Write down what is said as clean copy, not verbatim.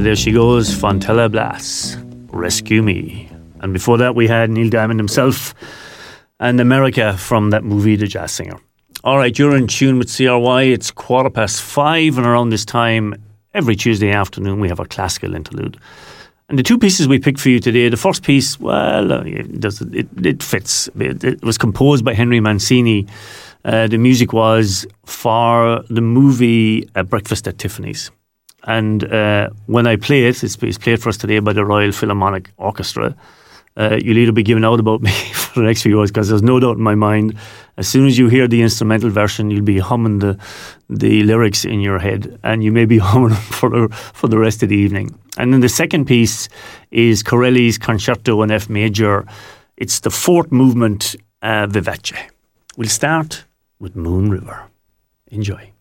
There she goes, Fontella Blas, Rescue Me. And before that we had Neil Diamond himself and America from that movie, The Jazz Singer. All right, you're in tune with CRY. It's 5:15, and around this time, every Tuesday afternoon, we have a classical interlude. And the two pieces we picked for you today, the first piece, well, it fits. It was composed by Henry Mancini. The music was for the movie Breakfast at Tiffany's. And when I play it, it's played for us today by the Royal Philharmonic Orchestra. You'll either be giving out about me for the next few hours, because there's no doubt in my mind, as soon as you hear the instrumental version, you'll be humming the lyrics in your head, and you may be humming for the rest of the evening. And then the second piece is Corelli's Concerto in F major. It's the fourth movement, Vivace. We'll start with Moon River. Enjoy.